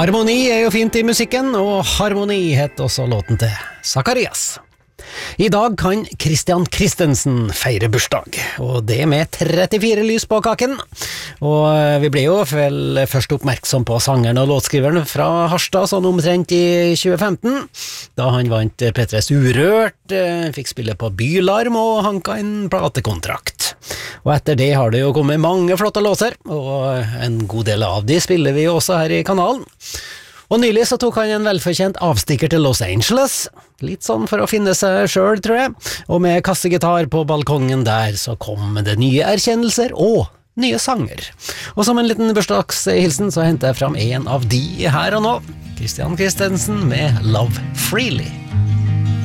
Harmoni er jo fint i musikken, og Harmoni het også låten til Zacharias. I dag kan Christian Christensen feire bursdag, og det med 34 lys på kaken. Og vi ble jo vel først oppmerksom på sangeren og låtskriveren fra Harstad sånn omtrent i 2015, da han vant P3s Urørt, fikk spille på Bylarm og hanka en platekontrakt. Og etter det har det jo kommet mange flotte låser, og en god del av de spiller vi også her i kanalen. Og nylig så tok han en velfortjent avstikker til Los Angeles, litt sånn for å finne seg selv, tror jeg, og med kassegitar på balkongen der så kom det nye erkjennelser og nye sanger. Og som en liten bursdagshilsen så hentet jeg fram en av de her og nå, Christian Christensen med Love Freely.